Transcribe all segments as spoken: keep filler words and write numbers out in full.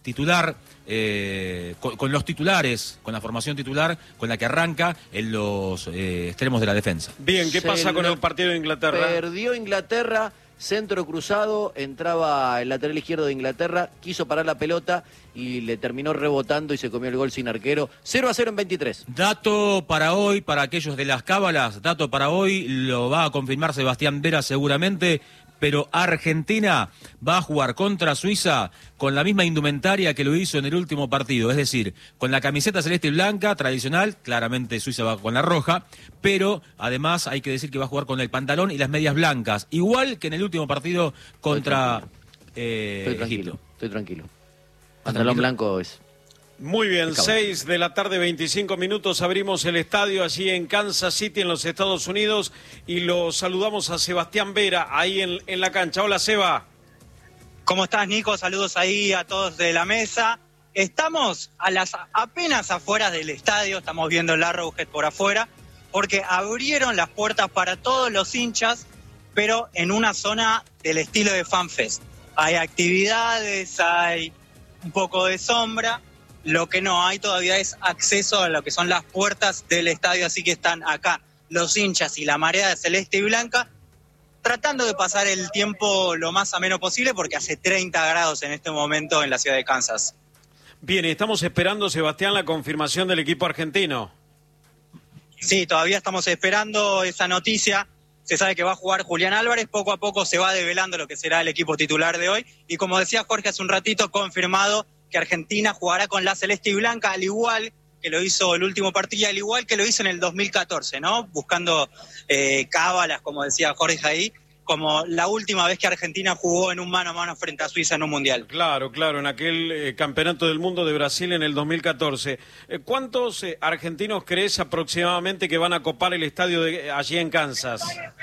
titular, eh, con, con los titulares, con la formación titular, con la que arranca en los eh, extremos de la defensa. Bien, ¿qué Se pasa con el partido de Inglaterra? Perdió Inglaterra, centro cruzado, entraba el lateral izquierdo de Inglaterra, quiso parar la pelota y le terminó rebotando y se comió el gol sin arquero. cero a cero en veintitrés. Dato para hoy, para aquellos de las cábalas, dato para hoy, lo va a confirmar Sebastián Vera seguramente, pero Argentina va a jugar contra Suiza con la misma indumentaria que lo hizo en el último partido, es decir, con la camiseta celeste y blanca tradicional, claramente Suiza va con la roja, pero además hay que decir que va a jugar con el pantalón y las medias blancas, igual que en el último partido contra eh, Estoy tranquilo, Egipto. estoy tranquilo. Pantalón blanco es... Muy bien, seis de la tarde, veinticinco minutos, abrimos el estadio allí en Kansas City, en los Estados Unidos, y lo saludamos a Sebastián Vera, ahí en, en la cancha. Hola, Seba. ¿Cómo estás, Nico? Saludos ahí a todos de la mesa. Estamos a las apenas afueras del estadio, estamos viendo el Arrowhead por afuera, porque abrieron las puertas para todos los hinchas, pero en una zona del estilo de FanFest. Hay actividades, hay un poco de sombra. Lo que no hay todavía es acceso a lo que son las puertas del estadio, así que están acá los hinchas y la marea celeste y blanca tratando de pasar el tiempo lo más ameno posible porque hace treinta grados en este momento en la ciudad de Kansas. Bien, estamos esperando, Sebastián, la confirmación del equipo argentino. Sí, todavía estamos esperando esa noticia. Se sabe que va a jugar Julián Álvarez, poco a poco se va develando lo que será el equipo titular de hoy y como decía Jorge hace un ratito, confirmado que Argentina jugará con la celeste y blanca, al igual que lo hizo el último partido, al igual que lo hizo en el dos mil catorce, ¿no? Buscando eh, cábalas, como decía Jorge ahí, como la última vez que Argentina jugó en un mano a mano frente a Suiza en un mundial. Claro, claro, en aquel eh, campeonato del mundo de Brasil en el dos mil catorce. Eh, ¿Cuántos eh, argentinos crees aproximadamente que van a copar el estadio de, allí en Kansas?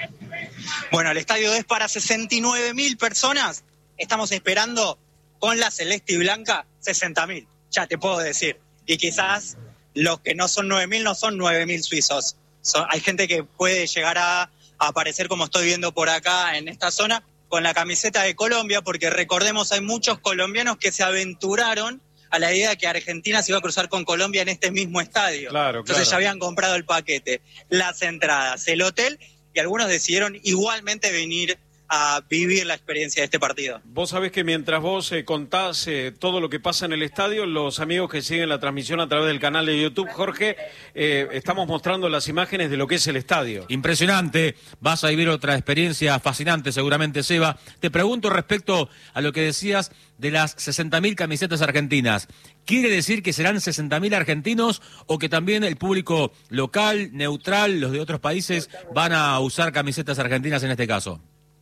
Bueno, el estadio es para sesenta y nueve mil personas. Estamos esperando con la celeste y blanca sesenta mil, ya te puedo decir. Y quizás los que no son nueve mil no son nueve mil suizos. Son, hay gente que puede llegar a, a aparecer, como estoy viendo por acá en esta zona, con la camiseta de Colombia, porque recordemos, hay muchos colombianos que se aventuraron a la idea de que Argentina se iba a cruzar con Colombia en este mismo estadio. Claro, Entonces claro. ya habían comprado el paquete, las entradas, el hotel, y algunos decidieron igualmente venir a vivir la experiencia de este partido. Vos sabés que mientras vos eh, contás eh, todo lo que pasa en el estadio, los amigos que siguen la transmisión a través del canal de YouTube, Jorge, eh, estamos mostrando las imágenes de lo que es el estadio. Impresionante, vas a vivir otra experiencia fascinante seguramente, Seba. Te pregunto respecto a lo que decías de las sesenta mil camisetas argentinas. ¿Quiere decir que serán sesenta mil argentinos o que también el público local, neutral, los de otros países, van a usar camisetas argentinas en este caso?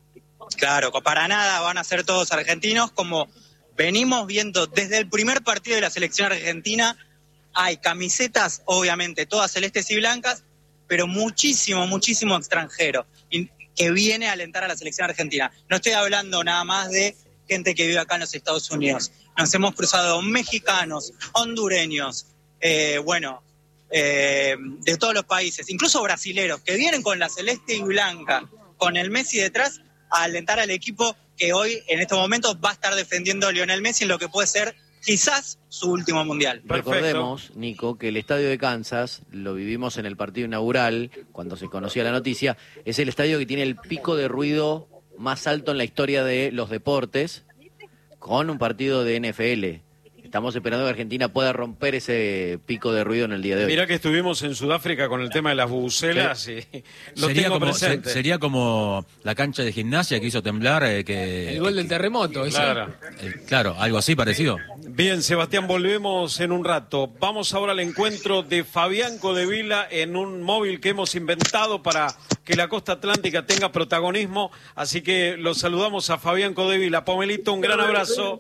Claro, para nada van a ser todos argentinos, como venimos viendo desde el primer partido de la selección argentina. Hay camisetas, obviamente, todas celestes y blancas, pero muchísimo, muchísimo extranjero que viene a alentar a la selección argentina. No estoy hablando nada más de gente que vive acá en los Estados Unidos. Nos hemos cruzado mexicanos, hondureños, eh, bueno, eh, de todos los países, incluso brasileros, que vienen con la celeste y blanca, con el Messi detrás, a alentar al equipo que hoy, en estos momentos, va a estar defendiendo a Lionel Messi en lo que puede ser quizás su último mundial. Perfecto. Recordemos, Nico, que el estadio de Kansas, lo vivimos en el partido inaugural, cuando se conocía la noticia, es el estadio que tiene el pico de ruido más alto en la historia de los deportes, con un partido de N F L. Estamos esperando que Argentina pueda romper ese pico de ruido en el día de hoy. Mirá que estuvimos en Sudáfrica con el tema de las bubucelas Sí. y lo Sería tengo como, presente. se- sería como la cancha de gimnasia que hizo temblar. Eh, que, El gol del terremoto, ese. Claro. eh, claro, algo así parecido. Bien, Sebastián, volvemos en un rato. Vamos ahora al encuentro de Fabián Codevila en un móvil que hemos inventado para que la costa atlántica tenga protagonismo. Así que los saludamos a Fabián Codevila. Pomelito, un gran abrazo.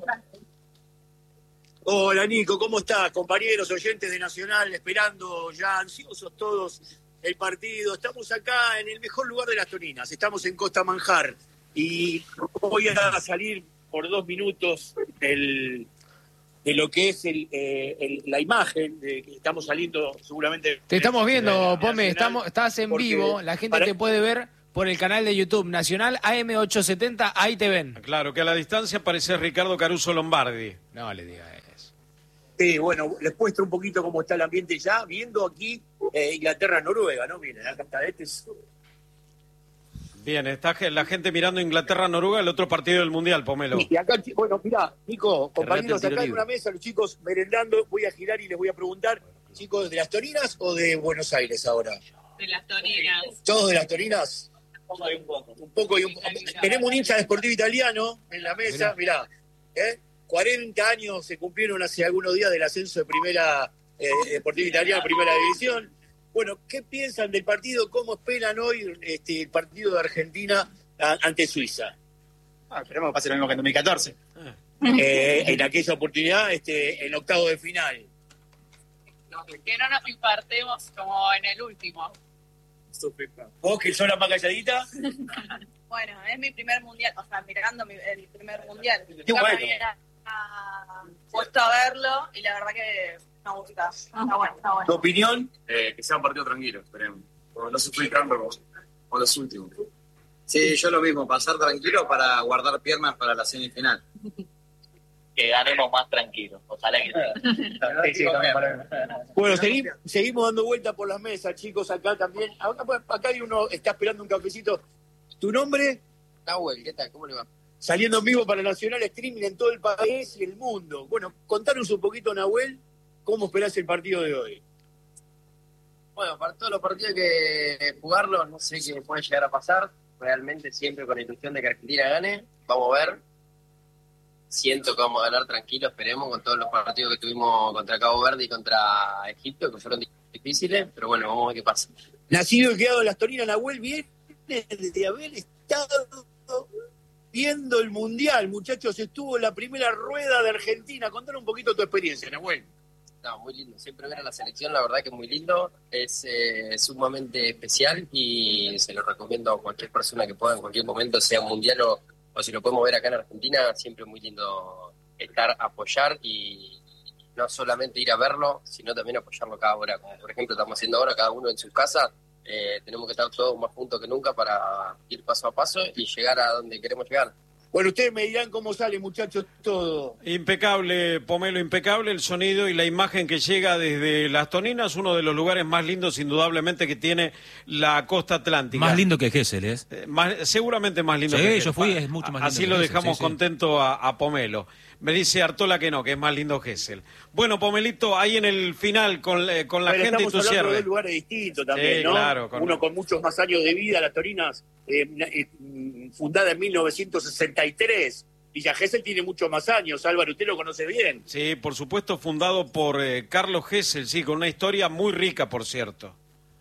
Hola Nico, ¿cómo estás? Compañeros, oyentes de Nacional, esperando ya ansiosos todos el partido. Estamos acá en el mejor lugar de las Toninas, estamos en Costa Manjar y voy a salir por dos minutos del, de lo que es el, eh, el, la imagen, de que estamos saliendo seguramente... Te estamos viendo, de la Pome, Nacional, estamos, estás en porque vivo, la gente para- te puede ver por el canal de YouTube Nacional A M ochocientos setenta, ahí te ven. Claro, que a la distancia parece Ricardo Caruso Lombardi. No le diga eso. Sí, bueno, les muestro un poquito cómo está el ambiente ya, viendo aquí eh, Inglaterra-Noruega, ¿no? Miren, acá está, este es... Bien, está la gente mirando Inglaterra-Noruega, el otro partido del Mundial, Pomelo. Y acá, bueno, mirá, Nico, compañeros, Relate el tiro acá en libre. una mesa, los chicos merendando, voy a girar y les voy a preguntar, chicos, ¿de las Torinas o de Buenos Aires ahora? De las Torinas. ¿Todos de las Torinas? Un poco. Un poco y un poco. Tenemos un hincha de Sportivo Italiano en la mesa, mirá, ¿eh? cuarenta años se cumplieron hace algunos días del ascenso de primera eh, Sportivo Italiano, primera división. Bueno, ¿qué piensan del partido? ¿Cómo esperan hoy este, el partido de Argentina a, ante Suiza? Ah, esperemos que pase lo mismo que en dos mil catorce. Eh, en aquella oportunidad, este, en octavo de final. Que no nos impartemos como en el último. ¿Vos que sos la más calladita? Bueno, es mi primer mundial, o sea, mirando mi, el primer mundial. Qué Yo bueno. me había ah, puesto a verlo y la verdad que me gusta. Está bueno, está ¿Tu bueno. opinión? Eh, que sea un partido tranquilo, esperemos. Como no sufrir tanto como, como los últimos. Sí, yo lo mismo, pasar tranquilo para guardar piernas para la semifinal. Que ganemos más tranquilos. Ojalá que Sí, sí, también. Bueno, segui- seguimos dando vuelta por las mesas, chicos, acá también. Acá, acá hay uno, está esperando un cafecito. ¿Tu nombre? Nahuel, ¿qué tal? ¿Cómo le va? Saliendo en vivo para Nacional Streaming en todo el país y el mundo. Bueno, contanos un poquito, Nahuel, cómo esperás el partido de hoy. Bueno, para todos los partidos hay que jugarlos, no sé qué puede llegar a pasar. Realmente siempre con la ilusión de que Argentina gane. Vamos a ver. Siento que vamos a ganar tranquilo, esperemos, con todos los partidos que tuvimos contra Cabo Verde y contra Egipto, que fueron difíciles, pero bueno, vamos a ver qué pasa. Nacido y criado en Las Torinas, Nahuel viene de haber estado viendo el Mundial. Muchachos, estuvo en la primera rueda de Argentina. Contanos un poquito tu experiencia, Nahuel. No, muy lindo. Siempre ver a la selección, la verdad que es muy lindo. Es eh, sumamente especial y se lo recomiendo a cualquier persona que pueda en cualquier momento, sea mundial o, o si lo podemos ver acá en Argentina. Siempre es muy lindo estar, apoyar y no solamente ir a verlo, sino también apoyarlo cada hora. Como por ejemplo estamos haciendo ahora, cada uno en su casa. Eh, tenemos que estar todos más juntos que nunca para ir paso a paso y llegar a donde queremos llegar. Bueno, ustedes me dirán cómo sale, muchachos, todo. Impecable, Pomelo, impecable el sonido y la imagen que llega desde Las Torinas, uno de los lugares más lindos indudablemente que tiene la costa atlántica. Más lindo que Gesell, ¿es? Eh, más, seguramente más lindo Sí, que yo fui, es mucho más lindo Así que lo Gesell, dejamos sí, sí. contento a, a Pomelo. Me dice Artola que no, que es más lindo Gesell. Bueno, Pomelito, ahí en el final con, eh, con la Pero gente y estamos tu hablando de cierre. dos lugares distintos también, Sí, ¿no? claro, con- Uno con muchos más años de vida, Las Torinas, eh, eh, fundada en mil novecientos sesenta y tres. Villa Gesell tiene muchos más años. Álvaro, usted lo conoce bien. Sí, por supuesto, fundado por eh, Carlos Gesell, sí, con una historia muy rica, por cierto.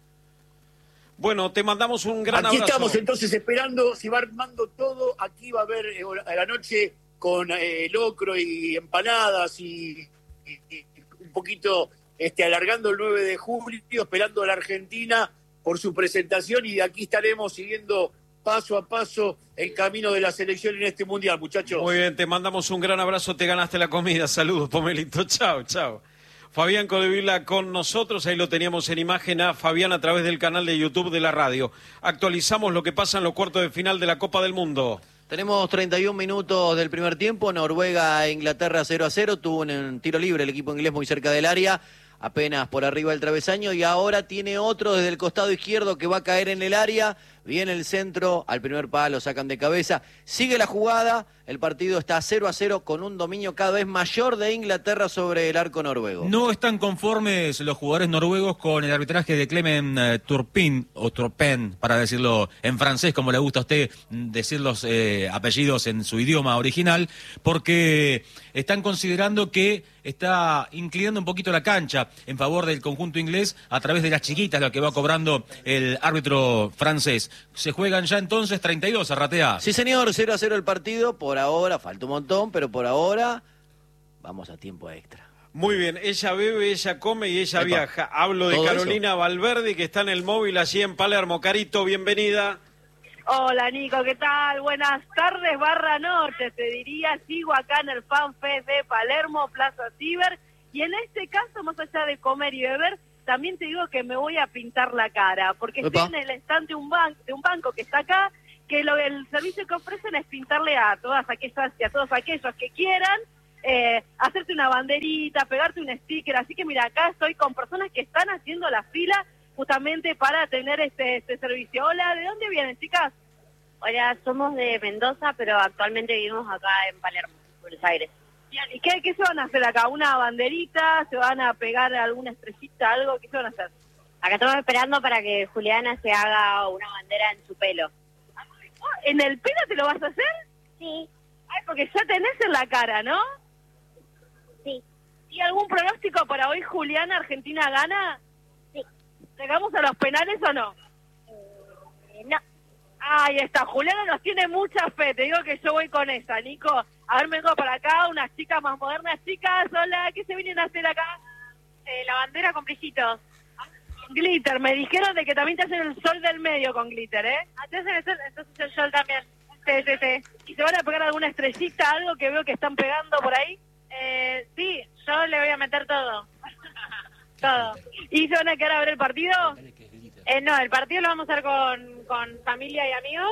Bueno, te mandamos un gran Aquí abrazo. estamos entonces esperando, se va armando todo. Aquí va a haber eh, a la noche con eh, locro y empanadas y, y- y un poquito este, alargando el nueve de julio, esperando a la Argentina por su presentación y de aquí estaremos siguiendo paso a paso el camino de la selección en este mundial, muchachos. Muy bien, te mandamos un gran abrazo, te ganaste la comida. Saludos, Pomelito. Chao, chao. Fabián Codevila con nosotros, ahí lo teníamos en imagen a Fabián a través del canal de YouTube de la radio. Actualizamos lo que pasa en los cuartos de final de la Copa del Mundo. Tenemos treinta y un minutos del primer tiempo, Noruega e Inglaterra cero a cero, tuvo un tiro libre el equipo inglés muy cerca del área, apenas por arriba del travesaño, y ahora tiene otro desde el costado izquierdo que va a caer en el área, viene el centro, al primer palo sacan de cabeza, sigue la jugada, el partido está cero a cero con un dominio cada vez mayor de Inglaterra sobre el arco noruego. No están conformes los jugadores noruegos con el arbitraje de Clement eh, Turpin, o Turpin, para decirlo en francés, como le gusta a usted decir los eh, apellidos en su idioma original, porque están considerando que está inclinando un poquito la cancha en favor del conjunto inglés a través de las chiquitas, lo que va cobrando el árbitro francés. Se juegan ya entonces treinta y dos, Arratea. Sí señor, cero a cero el partido, por ahora, falta un montón, pero por ahora vamos a tiempo extra. Muy bien, ella bebe, ella come y ella Epa. viaja. Hablo de ¿Todo Carolina Valverde, que está en el móvil allí en Palermo. Carito, bienvenida. Hola Nico, ¿qué tal? Buenas tardes barra noches, te diría. Sigo acá en el FanFest de Palermo, Plaza Ciber, y en este caso, más allá de comer y beber, también te digo que me voy a pintar la cara, porque Epa. estoy en el stand de un, ban de un banco que está acá, que lo, el servicio que ofrecen es pintarle a todas aquellas y a todos aquellos que quieran, eh, hacerte una banderita, pegarte un sticker. Así que mira, acá estoy con personas que están haciendo la fila justamente para tener este, este servicio. Hola, ¿de dónde vienen, chicas? Hola, somos de Mendoza, pero actualmente vivimos acá en Palermo, Buenos Aires. Bien, ¿y qué, qué se van a hacer acá? ¿Una banderita? ¿Se van a pegar alguna estrellita, algo? ¿Qué se van a hacer? Acá estamos esperando para que Juliana se haga una bandera en su pelo. ¿En el pelo te lo vas a hacer? Sí. Ay, porque ya tenés en la cara, ¿no? Sí. ¿Y algún pronóstico para hoy, Juliana? ¿Argentina gana? Sí. ¿Llegamos a los penales o no? Eh, no. Ahí está, Juliana nos tiene mucha fe, te digo que yo voy con esa, Nico. A ver, vengo para acá, unas chicas más modernas. Chicas, hola, ¿qué se vienen a hacer acá? Eh, la bandera con brillitos. Glitter, me dijeron de que también te hacen el sol del medio con glitter, ¿eh? Ah, ¿te hacen el sol? Entonces el sol también. Sí, sí, sí. ¿Y se van a pegar alguna estrellita, algo que veo que están pegando por ahí? Eh, sí, yo le voy a meter todo. todo. ¿Y se van a quedar a ver el partido? Eh, no, el partido lo vamos a hacer con, con familia y amigos.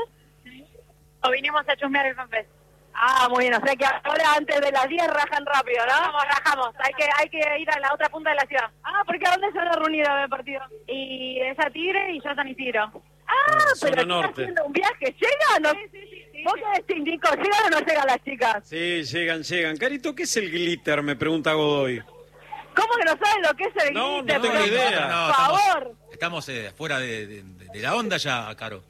O vinimos a chusmear el fanfest. Ah, muy bien, o sea que ahora antes de las diez rajan rápido, ¿no? Vamos, rajamos. Hay que hay que ir a la otra punta de la ciudad. Ah, ¿porque a dónde se van a reunir a ver el partido? Y es a Tigre y yo a San Isidro. Ah, Zona pero norte. están haciendo un viaje. ¿Llegan o no? Sí, sí, sí, sí. ¿Vos qué decís, Nico? ¿Llegan o no llegan las chicas? Sí, llegan, llegan. Carito, ¿qué es el glitter? Me pregunta Godoy. ¿Cómo que no saben lo que es el No, glitter? no tengo Por idea. No, favor. estamos, estamos eh, fuera de, de- de la onda ya, Caro.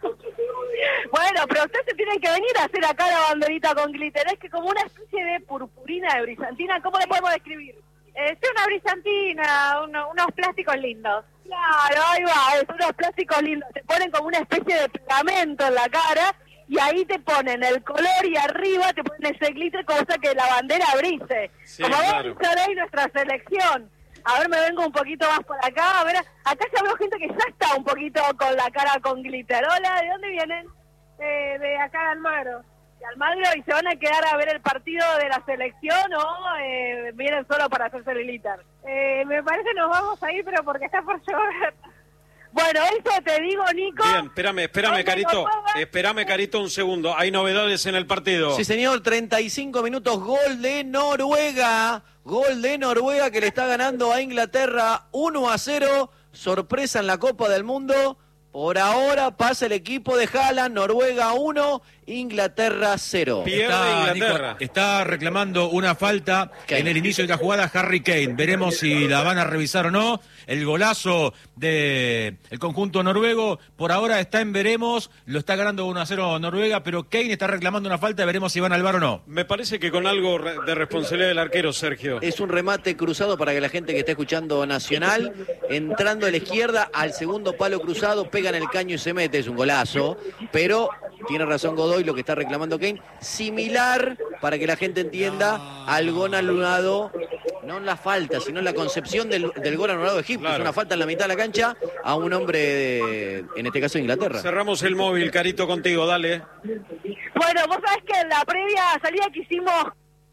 Bueno, pero ustedes se tienen que venir a hacer acá la banderita con glitter. Es que como una especie de purpurina de brillantina, ¿cómo le podemos describir? Es una brillantina, uno- unos plásticos lindos. Claro, ahí va, es unos plásticos lindos. Te ponen como una especie de pegamento en la cara y ahí te ponen el color y arriba te ponen ese glitter cosa que la bandera brille. Sí, como claro. vamos a ver ahí nuestra selección. A ver, me vengo un poquito más por acá. A ver, acá ya veo gente que ya está un poquito con la cara con glitter. Hola, ¿de dónde vienen? Eh, de acá de Almagro. ¿De Almagro? ¿Y se van a quedar a ver el partido de la selección o eh, vienen solo para hacerse el glitter? Eh, me parece nos vamos a ir, pero porque está por llover. Bueno, eso te digo, Nico. Bien, espérame, espérame, ¿Dónde Carito. nos vamos? Espérame, Carito, un segundo. Hay novedades en el partido. Sí, señor, treinta y cinco minutos, gol de Noruega. Gol de Noruega que le está ganando a Inglaterra uno a cero. Sorpresa en la Copa del Mundo. Por ahora pasa el equipo de Haaland, Noruega uno, Inglaterra cero. Pierde Está, Inglaterra. Nico, está reclamando una falta Kane. en el inicio de la jugada Harry Kane. Veremos si la van a revisar o no. El golazo del conjunto noruego por ahora está en veremos. Lo está ganando uno a cero Noruega, pero Kane está reclamando una falta. Veremos si van al V A R o no. Me parece que con algo re- de responsabilidad del arquero, Sergio. Es un remate cruzado para que la gente que está escuchando Nacional, entrando a la izquierda al segundo palo cruzado, pega en el caño y se mete, es un golazo, pero tiene razón Godoy, lo que está reclamando Kane, similar, para que la gente entienda, al gol anulado, no en la falta, sino en la concepción del, del gol anulado de Egipto, Claro. es una falta en la mitad de la cancha a un hombre, de, en este caso de Inglaterra. Cerramos el móvil, Carito, contigo, dale. Bueno, vos sabés que en la previa salida que hicimos...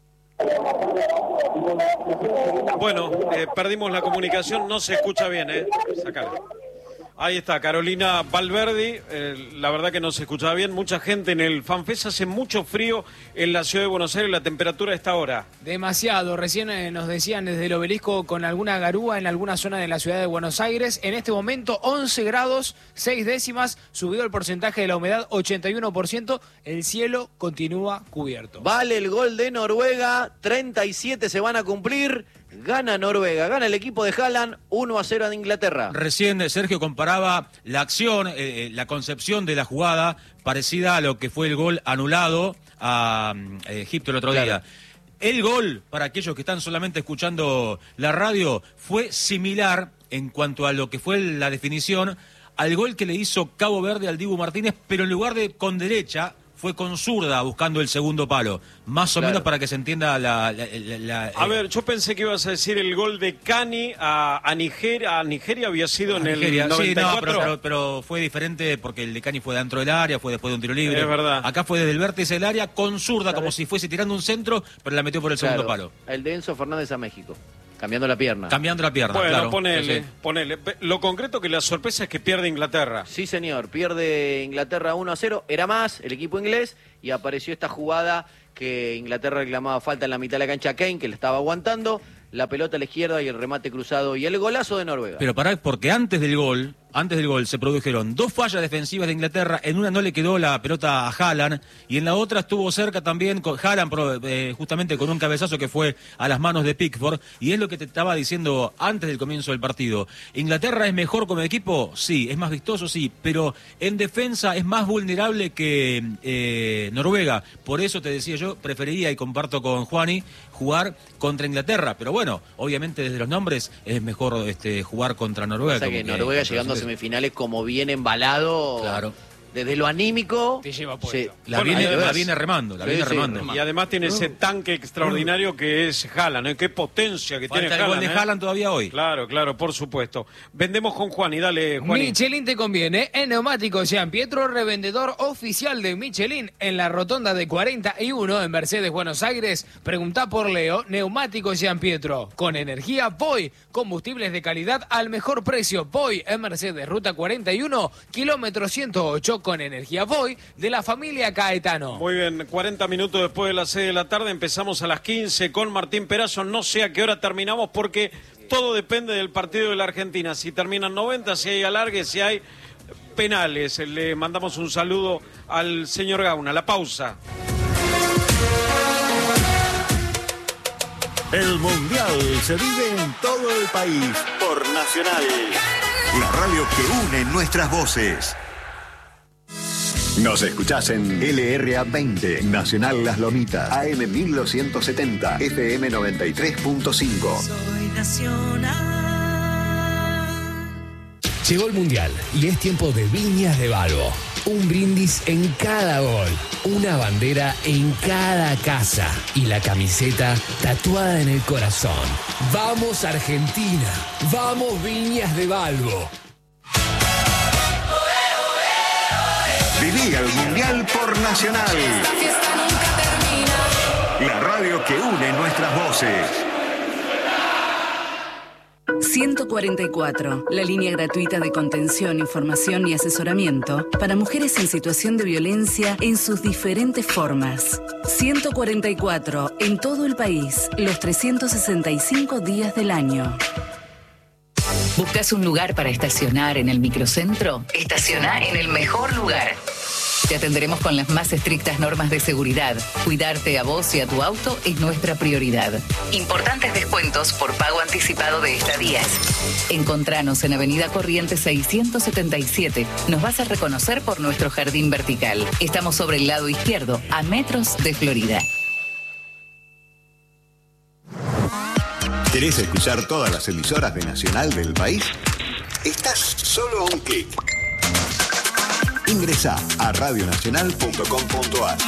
Bueno, eh, perdimos la comunicación, no se escucha bien, ¿eh? Sacala. Ahí está, Carolina Valverdi, eh, la verdad que no se escuchaba bien, mucha gente en el FanFest, hace mucho frío en la ciudad de Buenos Aires, la temperatura está ahora. Demasiado. Recién eh, nos decían desde el obelisco con alguna garúa en alguna zona de la ciudad de Buenos Aires. En este momento once grados, seis décimas, subió el porcentaje de la humedad ochenta y uno por ciento. El cielo continúa cubierto. Vale el gol de Noruega, treinta y siete se van a cumplir, gana Noruega, gana el equipo de Haaland, uno a cero en Inglaterra. Recién eh, Sergio comparaba la acción, eh, eh, la concepción de la jugada parecida a lo que fue el gol anulado a mm, Egipto el otro Claro. día. El gol, para aquellos que están solamente escuchando la radio, fue similar en cuanto a lo que fue la definición al gol que le hizo Cabo Verde al Dibu Martínez, pero en lugar de con derecha, fue con zurda buscando el segundo palo. Más o Claro. menos para que se entienda la... la- la- la- A eh, ver, yo pensé que ibas a decir el gol de Cani a, a Nigeria, a Nigeria había sido en Nigeria. el Sí, noventa y no, cuatro. pero, pero- pero fue diferente porque el de Cani fue dentro del área, fue después de un tiro libre. Es verdad. Acá fue desde el vértice del área con zurda, como si fuese tirando un centro, pero la metió por el segundo Claro, palo. el de Enzo Fernández a México. Cambiando la pierna. Cambiando la pierna, Bueno, claro. ponele, Sí, sí. ponele. Lo concreto que la sorpresa es que pierde Inglaterra. Sí, señor. Pierde Inglaterra uno a cero. Era más el equipo inglés y apareció esta jugada que Inglaterra reclamaba falta en la mitad de la cancha a Kane, que le estaba aguantando. La pelota a la izquierda y el remate cruzado y el golazo de Noruega. Pero pará, porque antes del gol, antes del gol se produjeron dos fallas defensivas de Inglaterra. En una no le quedó la pelota a Haaland y en la otra estuvo cerca también con Haaland, pro- eh, justamente con un cabezazo que fue a las manos de Pickford. Y es lo que te estaba diciendo antes del comienzo del partido. ¿Inglaterra es mejor como equipo? Sí. ¿Es más vistoso? Sí. Pero en defensa es más vulnerable que eh, Noruega. Por eso te decía yo, preferiría, y comparto con Juani, jugar contra Inglaterra. Pero bueno, obviamente desde los nombres es mejor este, jugar contra Noruega. Pasa que como Noruega contra llegando a los- semifinales como bien embalado. Claro. Desde lo anímico. Te lleva se- La, Bueno, viene, además- la viene remando, la Sí, viene sí, remando. Y además tiene ese tanque extraordinario que es Haaland, ¿eh? Qué potencia que Falta tiene el Haaland. gol de ¿eh? Haaland todavía hoy. Claro, claro, por supuesto. Vendemos con Juan y dale, Juan. Michelin te conviene. En Neumáticos Jean Pietro, revendedor oficial de Michelin en la rotonda de cuarenta y uno en Mercedes, Buenos Aires. Preguntá por Leo. Neumáticos Jean Pietro. Con energía P O I. Combustibles de calidad al mejor precio. P O I en Mercedes, ruta cuarenta y uno, kilómetro ciento ocho, con energía P O I de la familia Caetano. Muy bien, cuarenta minutos después de las seis de la tarde, empezamos a las quince con Martín Perazo. No sé a qué hora terminamos porque todo depende del partido de la Argentina. Si terminan noventa, si hay alargue, si hay penales. Le mandamos un saludo al señor Gauna. La pausa. El Mundial se vive en todo el país por Nacional, la radio que une nuestras voces. Nos escuchás en L R A veinte, Nacional Las Lomitas, A M mil doscientos setenta, F M noventa y tres punto cinco. Soy nacional. Llegó el Mundial y es tiempo de Viñas de Balbo. Un brindis en cada gol, una bandera en cada casa y la camiseta tatuada en el corazón. ¡Vamos Argentina! ¡Vamos Viñas de Balbo! Viví el Mundial por Nacional, Esta fiesta nunca termina. la radio que une nuestras voces. ciento cuarenta y cuatro, la línea gratuita de contención, información y asesoramiento para mujeres en situación de violencia en sus diferentes formas. ciento cuarenta y cuatro, en todo el país, los trescientos sesenta y cinco días del año. ¿Buscas un lugar para estacionar en el microcentro? Estaciona en el mejor lugar. Te atenderemos con las más estrictas normas de seguridad. Cuidarte a vos y a tu auto es nuestra prioridad. Importantes descuentos por pago anticipado de estadías. Encontranos en Avenida Corrientes seiscientos setenta y siete. Nos vas a reconocer por nuestro jardín vertical. Estamos sobre el lado izquierdo, a metros de Florida. ¿Querés escuchar todas las emisoras de Nacional del país? Estás solo a un clic. Ingresá a radionacional punto com punto ar.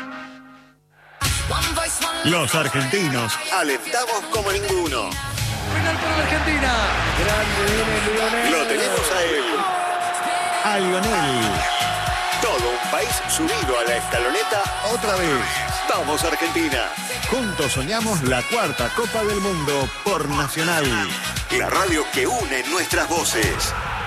Los argentinos alentamos como ninguno. Penal para la Argentina. Grande viene Lionel. Lo tenemos a él, a Lionel. Todo un país subido a la escaloneta otra vez. Vamos Argentina. Juntos soñamos la cuarta Copa del Mundo por Nacional. La radio que une nuestras voces.